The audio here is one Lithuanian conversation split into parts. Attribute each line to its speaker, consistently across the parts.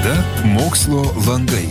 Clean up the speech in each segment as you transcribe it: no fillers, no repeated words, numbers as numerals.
Speaker 1: Laida Mokslo langai.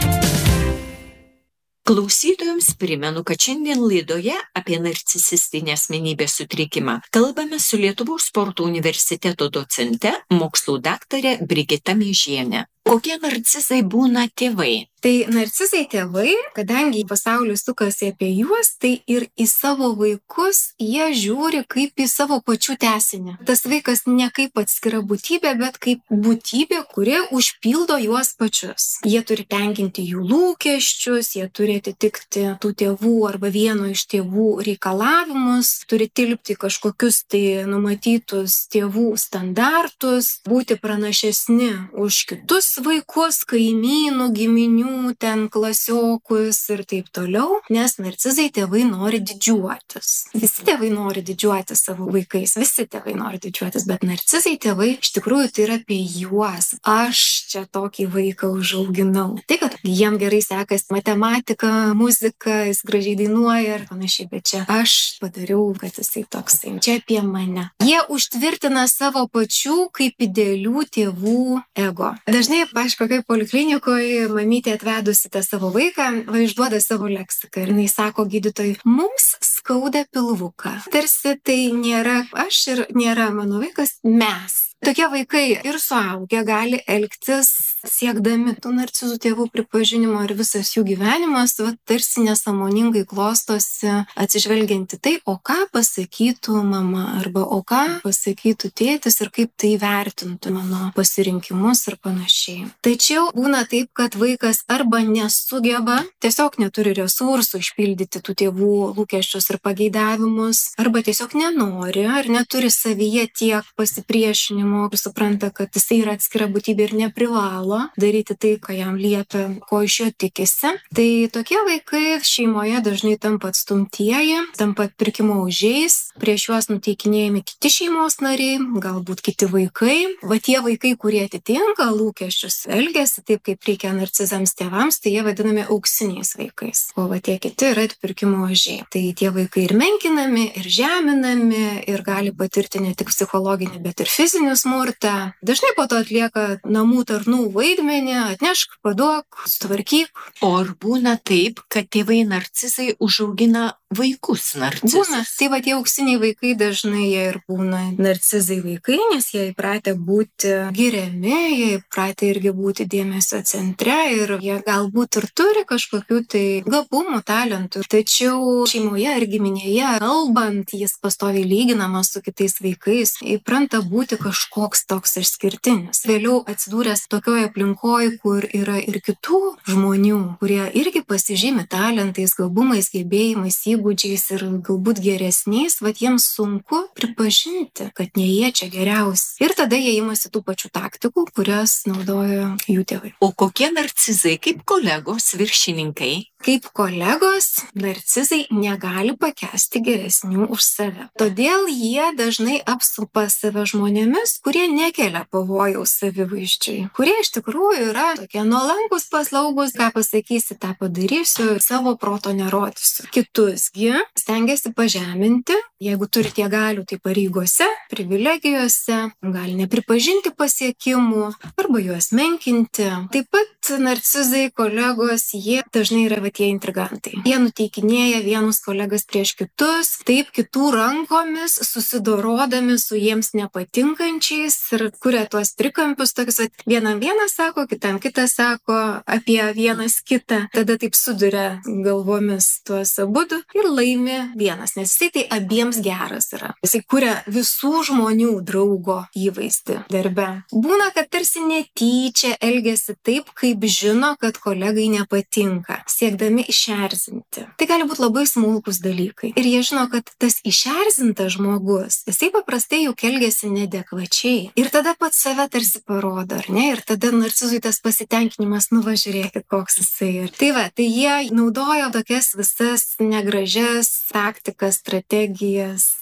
Speaker 2: Klausytojams primenu, kad šiandien laidoje apie narcisistinę asmenybės sutrikimą kalbame su Lietuvos sporto universiteto docente, mokslų daktare Brigita Meižiene. Kokie narcizai būna tėvai?
Speaker 3: Tai narcizai tėvai, kadangi pasaulis sukasi apie juos, tai ir į savo vaikus jie žiūri kaip į savo pačių tęsinį. Tas vaikas ne kaip atskira būtybė, bet kaip būtybė, kuri užpildo juos pačius. Jie turi tenkinti jų lūkesčius, jie turi atitikti tų tėvų arba vieno iš tėvų reikalavimus, turi tilpti kažkokius tai numatytus tėvų standartus, būti pranašesni už kitus vaikus, kaimynų, giminių, ten klasiokus ir taip toliau, nes narcizai tėvai nori didžiuotis. Visi tėvai nori didžiuotis savo vaikais, visi tėvai nori didžiuotis, bet narcizai tėvai iš tikrųjų tai yra apie juos. Aš čia tokį vaiką užauginau. Tai, kad jiem gerai sekasi matematika, muzika, jis gražiai dainuoja ir panašiai, bet čia aš padariau, kad jisai toksai. Čia apie mane. Jie užtvirtina savo pačių kaip idealių tėvų ego. Dažnai aš kokioj poliklinikoje mamytė atvedusi tą savo vaiką, išduoda savo leksiką ir jinai sako gydytojui, mums skauda pilvuką. Tarsi tai nėra aš ir nėra mano vaikas, mes. Tokie vaikai ir suaugę gali elgtis siekdami tų narcizų tėvų pripažinimo ir visas jų gyvenimas tarsi nesąmoningai klostosi atsižvelgianti tai, o ką pasakytų mama arba o ką pasakytų tėtis ir kaip tai vertintų mano pasirinkimus ir panašiai. Tačiau būna taip, kad vaikas arba nesugeba, tiesiog neturi resursų išpildyti tų tėvų lūkesčius ir pageidavimus, arba tiesiog nenori ar neturi savyje tiek pasipriešinimo ir supranta, kad jisai yra atskira būtybė ir neprivalo daryti tai, ką jam liepia, ko iš jo tikisi. Tai tokie vaikai šeimoje dažnai tampa atstumtieji, tampa atpirkimo ožiais, prieš juos nuteikinėjami kiti šeimos nariai, galbūt kiti vaikai. Va tie vaikai, kurie atitinka lūkesčius, elgiasi taip, kaip reikia narcizams tėvams, tai jie vadinami auksiniais vaikais. O va tie kiti yra atpirkimo ožiai. Tai tie vaikai ir menkinami, ir žeminami, ir gali patirti ne tik psichologinį, bet ir fizinį smurtą. Dažnai po to atlieka namų tarnų vaidmenį, atnešk, paduok, sutvarkyk.
Speaker 2: O ar būna taip, kad tėvai narcizai užaugina vaikus narcizus?
Speaker 3: Būna. Tai va tie auksiniai vaikai dažnai jie ir būna narcizai vaikai, nes jie įpratę būti giriami, jie įpratę irgi būti dėmesio centre ir jie galbūt ir turi kažkokių tai gabumų, talentų. Tačiau šeimoje ar giminėje kalbant, jis pastoviai lyginamas su kitais vaikais, įpranta būti kažkoks toks išskirtinis. Vėliau atsidūręs tokioje aplinkoje, kur yra ir kitų žmonių, kurie irgi pasižymi talentais, gabumais, gebėjimais, įgūdžiais ir galbūt geresniais, vat jiems sunku pripažinti, kad ne jie čia geriausi. Ir tada jie imasi tų pačių taktikų, kurias naudojo jų tėvai.
Speaker 2: O kokie narcizai, kaip kolegos, viršininkai?
Speaker 3: Kaip kolegos, narcizai negali pakęsti geresnių už save. Todėl jie dažnai apsupa save žmonėmis, kurie nekelia pavojaus savivaizdžiui, kurie iš tikrųjų yra tokie nuolankus, paslaugus, ką pasakysi, tą padarysiu, savo proto nerodysiu. Kitusgi stengiasi pažeminti, jeigu turi tie galių, tai pareigose, privilegijose, gali nepripažinti pasiekimų arba juos menkinti. Taip pat narcizai, kolegos, jie dažnai yra tie intrigantai. Jie nuteikinėja vienus kolegas prieš kitus, taip kitų rankomis susidorodami su jiems nepatinkančiais ir kuria tuos trikampius, tokius, vienam vienas sako, kitam kitas sako apie vienas kitą, tada taip suduria galvomis tuos abudu ir laimi vienas, nes jisai tai abiems geras yra. Jisai kuria visų žmonių draugo įvaizdį darbe. Būna, kad tarsi netyčia elgiasi taip, kaip žino, kad kolegai nepatinka, siekdami išerzinti. Tai gali būti labai smulkus dalykai. Ir jie žino, kad tas išerzintas žmogus, jisai paprastai juk elgiasi neadekvačiai. Ir tada pats save tarsi parodo, ar ne? Ir tada narcizui tas pasitenkinimas, nuvažiūrėkit, koks jisai. Ir tai va, tai jie naudojo tokias visas negražias taktikas, strategijas,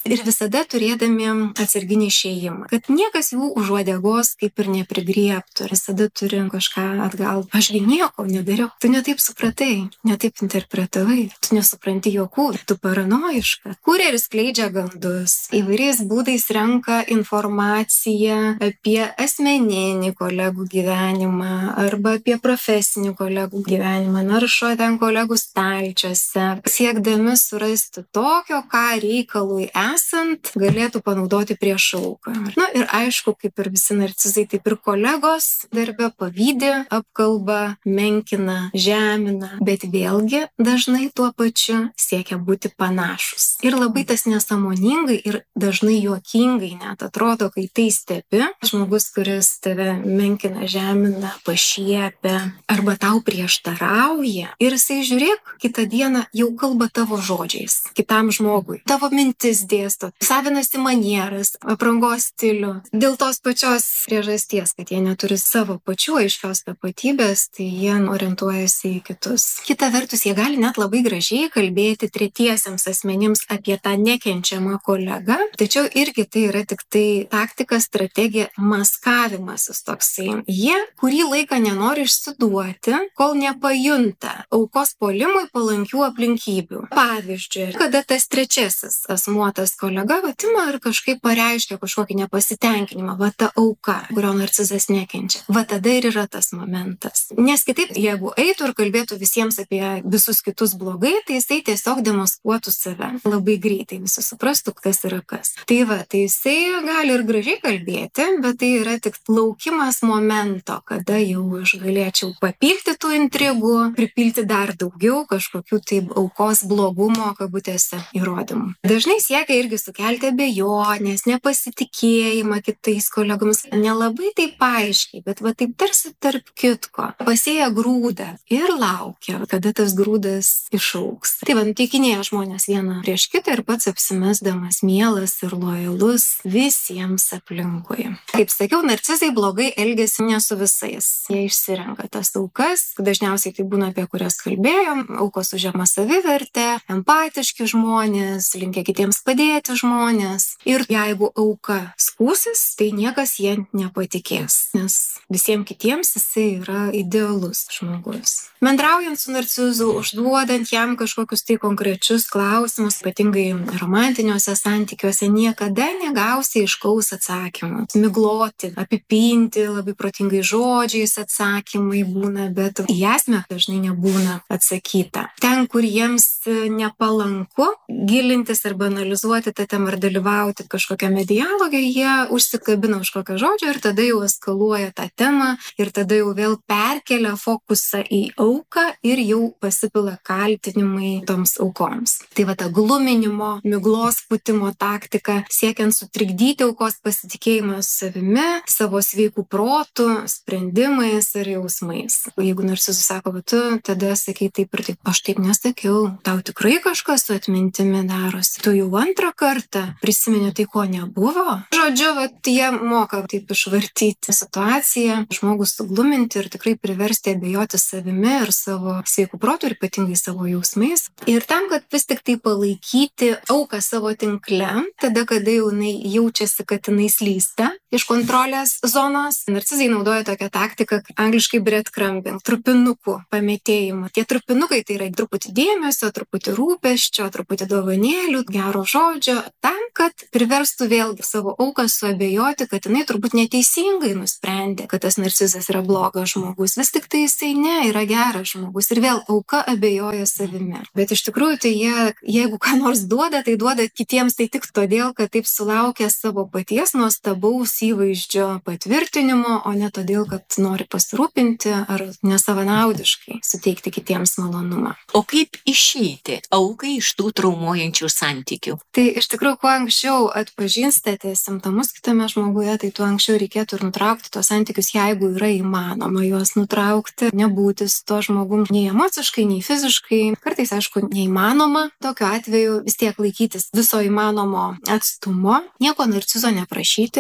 Speaker 3: ir visada turėdami atsarginį išėjimą, kad niekas jų už uodegos kaip ir neprigriebtų, visada turi kažką atgal. Ašgi nieko nedariau, tu netaip supratai, netaip interpretavai, tu nesupranti jokų, tu paranojiška. Kurjeris skleidžia gandus, įvairiais būdais renka informaciją apie asmeninį kolegų gyvenimą arba apie profesinį kolegų gyvenimą, naršo ten kolegų stalčiuose, siekdami surasti tokio, ką reikalui esant galėtų panaudoti prieš auką. Ir aišku, kaip ir visi narcizai, taip ir kolegos darbe pavydi, apkalba, menkina, žemina, bet vėlgi dažnai tuo pačiu siekia būti panašus. Ir labai tas nesąmoningai ir dažnai juokingai net atrodo, kai tai stebi, žmogus, kuris tave menkina, žemina, pašiepia arba tau prieštarauja ir jisai žiūrėk, kitą dieną jau kalba tavo žodžiais, kitam žmogui, tavo mintis dėsto, savinasi manieras, aprangos stilių. Dėl tos pačios priežasties, kad jie neturi savo pačių aiškios tapatybės, tai jie orientuojasi į kitus. Kita vertus, jie gali net labai gražiai kalbėti tretiesiems asmenims apie tą nekenčiamą kolegą, tačiau irgi tai yra tik tai taktika, strategija, maskavimasis toksai. Jie kurį laiką nenori išsiduoti, kol nepajunta aukos puolimui palankių aplinkybių. Pavyzdžiui, kada tas trečiasis asmuo, tas kolega, ima ir kažkaip pareiškia kažkokį nepasitenkinimą, ta auka, kurio narcizas nekenčia. Tada ir yra tas momentas. Nes kitaip, jeigu eitų ir kalbėtų visiems apie visus kitus blogai, tai jisai tiesiog demaskuotų save. Labai greitai visi suprastų, kas yra kas. Tai jisai gali ir gražiai kalbėti, bet tai yra tik laukimas momento, kada jau aš galėčiau papilti tų intrigų, pripilti dar daugiau kažkokių taip aukos blogumo, kabutėse, įrodymų. Dažnai siekia irgi sukelti abejonės, nepasitikėjimą kitais kolegomis. Nelabai taip aiškiai, bet taip tarsi tarp kitko. Pasėja grūdą ir laukia, kada tas grūdas išaugs. Nuteikinėja žmonės vieną prieš kitą ir pats apsimesdamas mielas ir lojalus visiems aplinkui. Kaip sakiau, narcizai blogai elgiasi ne su visais. Jie išsirenka tas aukas, dažniausiai tai būna apie kurias kalbėjom, aukos su žema savivertė, empatiški žmonės, linkę kitiems padėti žmonės. Ir jeigu auka skūsis, tai niekas jie nepatikės, nes visiems kitiems jisai yra idealus žmogus. Bendraujant su narcizu, užduodant jam kažkokius tai konkrečius klausimus, ypatingai romantiniuose santykiuose, niekada negausi aiškaus atsakymų. Migloti, apipinti, labai protingai žodžiais atsakymai būna, bet į esmę dažnai nebūna atsakyta. Ten, kur jiems nepalanku gilintis arba analizuoti tą temą ar dalyvauti kažkokiame dialoge, jie užsikabina už kokio žodžio ir tada jau eskaluoja tą temą ir tada jau vėl perkelia fokusą į auką ir jau pasipila kaltinimai toms aukoms. Tai ta gluminimo, miglos pūtimo taktika, siekiant sutrikdyti aukos pasitikėjimą savimi, savo sveikų protų, sprendimais ir jausmais. Jeigu narcizas sako, tu tada sakai taip ir taip, aš taip nesakiau, tau tikrai kažkas su atmintimi darosi, tu jau antrą kartą prisimeni tai, ko nebuvo. Žodžiu, jie moka taip išvartyti situaciją, žmogus sugluminti ir tikrai priversti abejoti savimi ir savo sveikų protų ir ypatingai savo jausmais. Ir tam, kad vis tik tai palaikyti auką savo tinkle, tada, kada jau jinai jaučiasi, kad jinai slysta iš kontrolės zonos, narcizai naudoja tokią taktiką, angliškai breadcrumbing, trupinukų pametėjimą. Tie trupinukai tai yra truputį dėmesio, truputį rūpesčio, truputį dovanėlių, gero žodžio, tam, kad priverstų vėlgi savo auką suabejoti, kad jinai turbūt neteisingai nusprendė, kad tas narcizas yra blogas žmogus. Vis tik tai jisai yra geras žmogus ir vėl auka abejoja savimi. Bet iš tikrųjų tai jie, jeigu ką nors duoda, tai duoda kitiems tai tik todėl, kad taip sulaukia savo paties nuostabaus įvaizdžio patvirtinimo, o ne todėl, kad nori pasirūpinti ar nesavanaudiškai suteikti kitiems malonumą.
Speaker 2: O kaip išeiti aukai iš tų traumuojančių santykių?
Speaker 3: Tai iš tikrųjų, kuo anksčiau atpažinstate simptomus kitame žmoguje, tai tuo anksčiau reikėtų ir nutraukti tos santykius, jeigu yra įmanoma juos nutraukti, nebūti su to žmogum nei emociškai, nei fiziškai. Kartais, aišku, neįmanoma. Tokiu atveju vis tiek laikytis viso įmanomo atstumo, nieko narcizo neprašyti, nes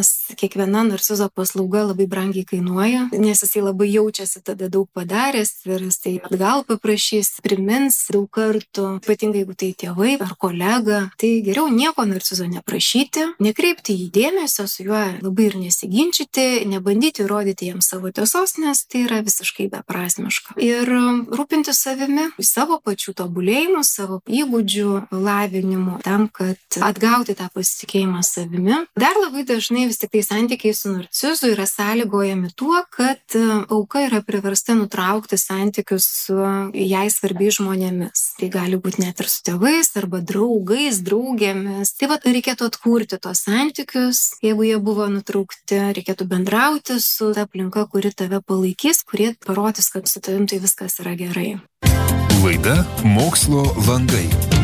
Speaker 3: nes kiekviena narcizo paslauga labai brangiai kainuoja, nes jisai labai jaučiasi tada daug padaręs ir jisai atgal paprašys, primins daug kartų, ypatingai jeigu tai tėvai ar kolega, tai geriau nieko narcizo neprašyti, nekreipti į dėmesio, su juo labai ir nesiginčyti, nebandyti įrodyti jam savo tiesos, nes tai yra visiškai beprasmiška. Ir rūpinti savimi, savo pačių tobulėjimu, savo įgūdžių lavinimu, tam, kad atgauti tą pasitikėjimą savimi. Dar labai dažnai vis tik tai santykiai su narcizu yra sąlygojami tuo, kad auka yra priversta nutraukti santykius su jai svarbiais žmonėmis. Tai gali būti net ir su tėvais arba draugais, draugėmis. Tai vat reikėtų atkurti tos santykius, jeigu jie buvo nutraukti, reikėtų bendrauti su ta aplinka, kuri tave palaikys, kurie parodys, kad su tavim tai viskas yra gerai.
Speaker 1: Laida Mokslo langai.